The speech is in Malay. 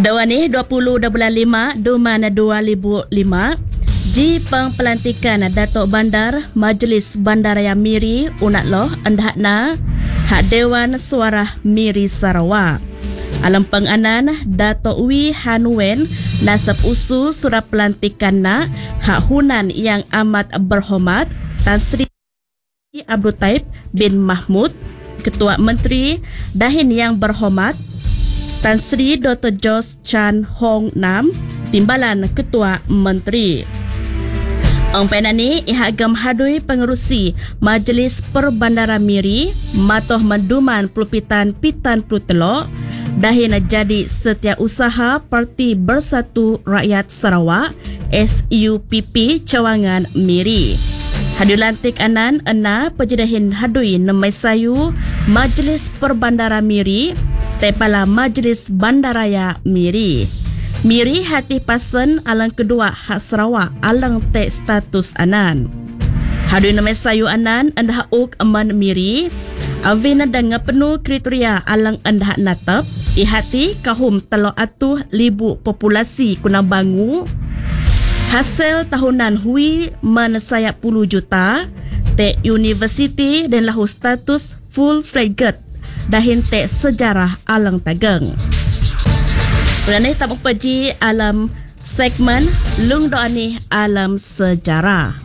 Dawan ni 20 bulan 5 Duman 2005 Ji pengpelantikan Datuk Bandar Majlis Bandaraya Miri Unatloh Andahna Hak Dewan Suara Miri Sarawak. Alam penganan Datuk Wi Hanwen nasab usul surat pelantikan na Hak Hunan yang amat berhormat Tan Sri Abdul Taib bin Mahmud, Ketua Menteri Dahin yang berhormat Tan Sri Dr. Jos Chan Hong Nam, Timbalan Ketua Menteri. Ang penani ihak gam hadui pengerusi Majlis Perbandara Miri matoh menduman pelupitan pitan pelutelo dahin jadi setiausaha Parti Bersatu Rakyat Sarawak SUPP Cawangan Miri. Hadui lantik anan ena pejedahin hadui nemai sayu Majlis Perbandara Miri Tepala Majlis Bandaraya Miri. Miri hati pasen alang kedua hak Sarawak alang te status anan. Hadui namai sayu anan andah uk aman Miri. Avina dengan penuh kriteria alang andah natap. Ihati kahum telo atuh libu populasi kunang bangu. Hasil tahunan hui mensayak 10 juta. Te universiti dan lahu status full fledged. Dahin te sejarah alang tageng. Berani tamu peji alam segmen Lung Doa ni alam sejarah.